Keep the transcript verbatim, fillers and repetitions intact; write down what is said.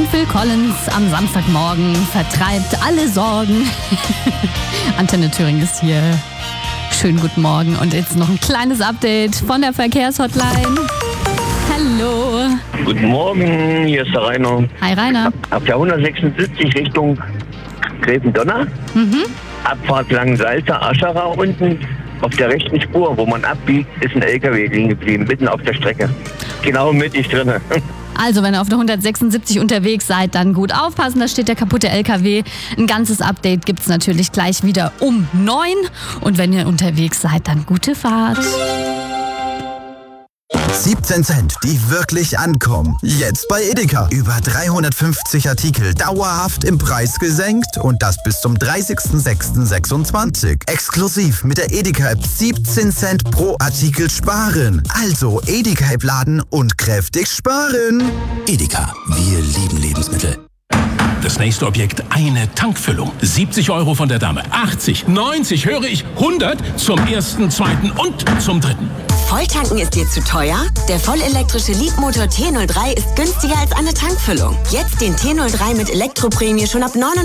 Mein Phil Collins am Samstagmorgen vertreibt alle Sorgen. Antenne Thüringen ist hier. Schönen guten Morgen und jetzt noch ein kleines Update von der Verkehrshotline. Hallo. Guten Morgen, hier ist der Rainer. Hi Rainer. Auf der hundertsechsundsiebzig Richtung Gräfendonner. Mhm. Abfahrt Langensalza, Ascherer unten. Auf der rechten Spur, wo man abbiegt, ist ein L K W liegen geblieben, mitten auf der Strecke. Genau mittig drin. Also, wenn ihr auf der hundertsechsundsiebzig unterwegs seid, dann gut aufpassen, da steht der kaputte L K W. Ein ganzes Update gibt's natürlich gleich wieder um neun. Und wenn ihr unterwegs seid, dann gute Fahrt. siebzehn Cent, die wirklich ankommen. Jetzt bei Edeka. Über dreihundertfünfzig Artikel dauerhaft im Preis gesenkt und das bis zum dreißigsten sechsten sechsundzwanzig. Exklusiv mit der Edeka-App siebzehn Cent pro Artikel sparen. Also Edeka-App laden und kräftig sparen. Edeka, wir lieben Lebensmittel. Das nächste Objekt, eine Tankfüllung. siebzig Euro von der Dame. achtzig, neunzig, höre ich, hundert zum ersten, zweiten und zum dritten. Volltanken ist dir zu teuer? Der vollelektrische Leapmotor T null drei ist günstiger als eine Tankfüllung. Jetzt den T null drei mit Elektroprämie schon ab neunundneunzig